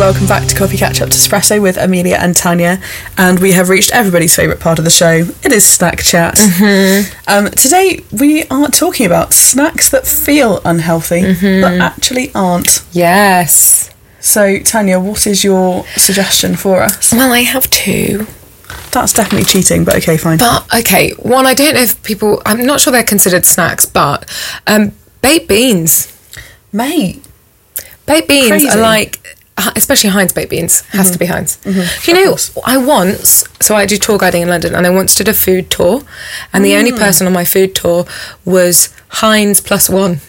welcome back to Coffee Catch Up to Espresso with Amelia and Tanya, and we have reached everybody's favourite part of the show. It is snack chat. Today we are talking about snacks that feel unhealthy but actually aren't. Yes. So Tanya, what is your suggestion for us? Well, I have two. That's definitely cheating, but okay, fine. But okay, one, I don't know if people, I'm not sure they're considered snacks, but baked beans. Mate. Baked beans Crazy. are like, especially Heinz baked beans, has to be Heinz. Do you know, I do tour guiding in London, and I once did a food tour, and the only person on my food tour was Heinz plus one.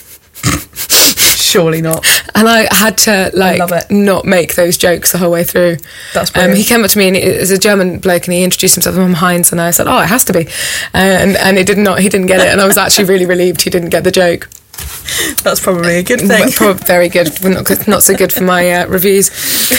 Surely not. And I had to not make those jokes the whole way through. That's brilliant. He came up to me and as a German bloke, and he introduced himself as Heinz, and I said, "Oh, it has to be," and he didn't get it, and I was actually really relieved he didn't get the joke. That's probably a good thing. Very good. Not so good for my reviews.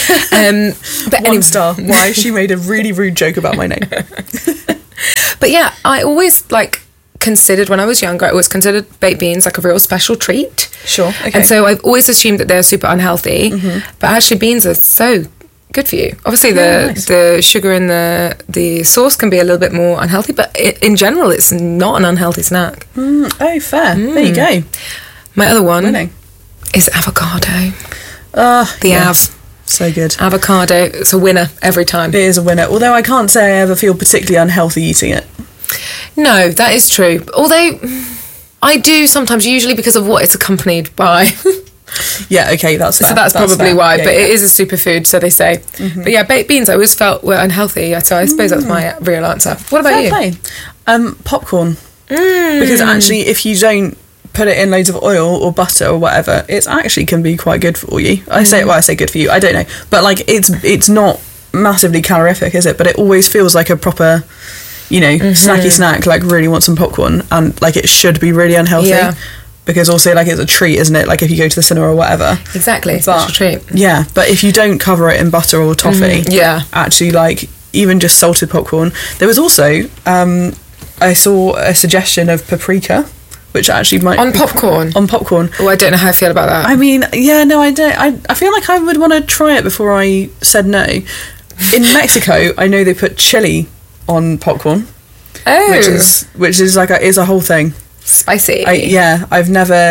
But One star. Why? She made a really rude joke about my name. But yeah, I always considered, when I was younger, I always considered baked beans like a real special treat. Sure. Okay. And so I've always assumed that they're super unhealthy, but actually beans are so good for you. Obviously the sugar in the sauce can be a little bit more unhealthy, but in general it's not an unhealthy snack. Oh, fair. There you go. My other one Winning. is avocado. Av. So good. Avocado, it's a winner every time. It is a winner. Although I can't say I ever feel particularly unhealthy eating it. No, that is true. Although I do sometimes, usually because of what it's accompanied by. Yeah, okay, that's fair. So that's probably fair. why. Yeah, but it is a superfood, so they say. But yeah, baked beans I always felt were unhealthy. So I suppose that's my real answer. What about Fair you? play. Popcorn. Because actually, if you don't put it in loads of oil or butter or whatever, it actually can be quite good for you. I say good for you. I don't know, but it's not massively calorific, is it? But it always feels like a proper, snacky snack. Like, really want some popcorn, and it should be really unhealthy. Yeah. Because also, it's a treat, isn't it? Like, if you go to the cinema or whatever. Exactly, it's a treat. Yeah, but if you don't cover it in butter or toffee, actually, even just salted popcorn. There was also, I saw a suggestion of paprika, which actually might on popcorn. On popcorn. Oh, I don't know how I feel about that. I mean, yeah, no, I don't. I feel like I would want to try it before I said no. In Mexico, I know they put chili on popcorn. Oh, which is is a whole thing. Spicy. I've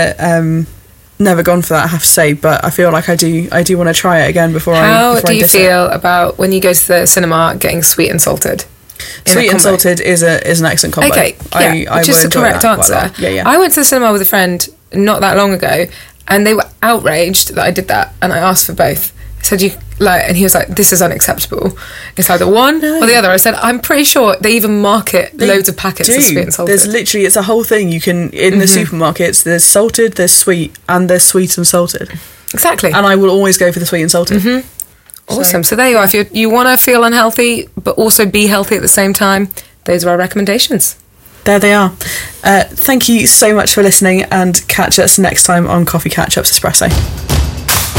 never gone for that, I have to say, but I feel like I do want to try it again before How do you feel about when you go to the cinema getting sweet and salted? Sweet and salted is an excellent combo. Okay, yeah, which is the correct answer. Yeah. I went to the cinema with a friend not that long ago, and they were outraged that I did that, and I asked for both. I said, and he was like, "This is unacceptable. It's either one or the other." I said, "I'm pretty sure they even market loads of packets of sweet and salted." There's literally, it's a whole thing. You can, in the supermarkets, there's salted, there's sweet, and there's sweet and salted. Exactly. And I will always go for the sweet and salted. Awesome. So there you are. If you want to feel unhealthy, but also be healthy at the same time, those are our recommendations. There they are. Thank you so much for listening, and catch us next time on Coffee Catch Ups Espresso.